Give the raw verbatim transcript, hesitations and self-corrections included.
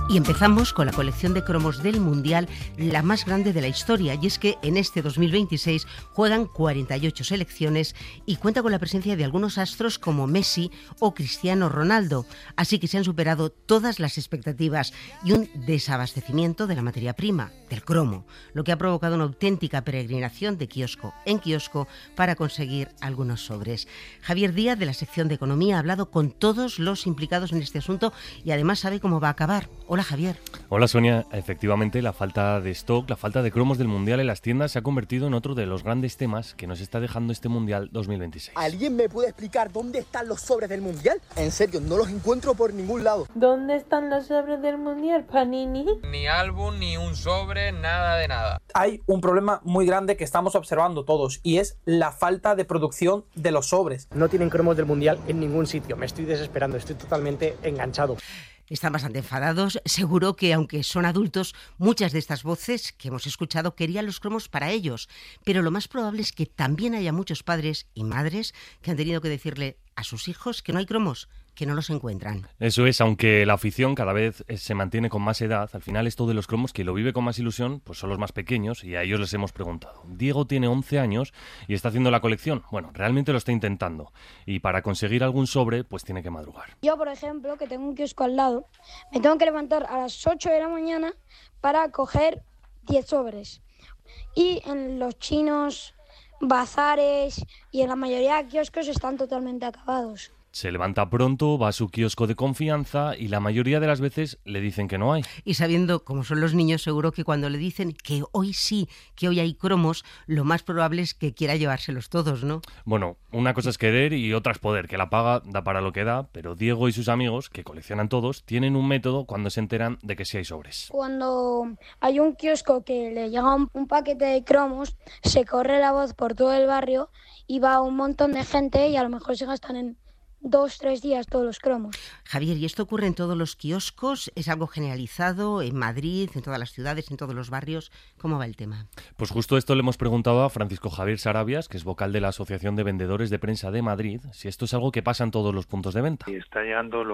Y empezamos con la colección de cromos del Mundial, la más grande de la historia, y es que en este dos mil veintiséis juegan cuarenta y ocho selecciones y cuenta con la presencia de algunos astros como Messi o Cristiano Ronaldo, así que se han superado todas las expectativas y un desabastecimiento de la materia prima, del cromo, lo que ha provocado una auténtica peregrinación de kiosco en kiosco para conseguir algunos sobres. Javier Díaz, de la sección de Economía, ha hablado con todos los implicados en este asunto y además sabe cómo va a acabar. Hola, Javier. Hola, Sonia. Efectivamente, la falta de stock, la falta de cromos del Mundial en las tiendas se ha convertido en otro de los grandes temas que nos está dejando este Mundial dos mil veintiséis. ¿Alguien me puede explicar dónde están los sobres del Mundial? En serio, no los encuentro por ningún lado. ¿Dónde están los sobres del Mundial, Panini? Ni álbum, ni un sobre, nada de nada. Hay un problema muy grande que estamos observando todos y es la falta de producción de los sobres. No tienen cromos del Mundial en ningún sitio. Me estoy desesperando, estoy totalmente enganchado. Están bastante enfadados. Seguro que, aunque son adultos, muchas de estas voces que hemos escuchado querían los cromos para ellos. Pero lo más probable es que también haya muchos padres y madres que han tenido que decirle a sus hijos que no hay cromos, que no los encuentran. Eso es, aunque la afición cada vez se mantiene con más edad, al final esto de los cromos, que lo vive con más ilusión, pues son los más pequeños, y a ellos les hemos preguntado. Diego tiene once años y está haciendo la colección. Bueno, realmente lo está intentando. Y para conseguir algún sobre, pues tiene que madrugar. Yo, por ejemplo, que tengo un kiosco al lado, me tengo que levantar a las ocho de la mañana para coger diez sobres. Y en los chinos, bazares y en la mayoría de kioscos están totalmente acabados. Se levanta pronto, va a su kiosco de confianza y la mayoría de las veces le dicen que no hay. Y sabiendo cómo son los niños, seguro que cuando le dicen que hoy sí, que hoy hay cromos, lo más probable es que quiera llevárselos todos, ¿no? Bueno, una cosa es querer y otra es poder, que la paga da para lo que da, pero Diego y sus amigos, que coleccionan todos, tienen un método cuando se enteran de que sí hay sobres. Cuando hay un kiosco que le llega un, un paquete de cromos, se corre la voz por todo el barrio y va un montón de gente y a lo mejor se gastan en dos, tres días todos los cromos. Javier, ¿y esto ocurre en todos los kioscos? ¿Es algo generalizado en Madrid, en todas las ciudades, en todos los barrios? ¿Cómo va el tema? Pues justo esto le hemos preguntado a Francisco Javier Sarabias, que es vocal de la Asociación de Vendedores de Prensa de Madrid, si esto es algo que pasa en todos los puntos de venta. Está llegando